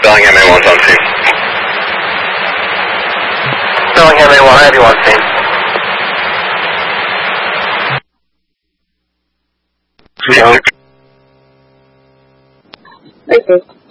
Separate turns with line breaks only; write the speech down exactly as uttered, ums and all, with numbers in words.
Bellingham A one's on scene. Bellingham A one, I have you on scene.
Hello.
Okay.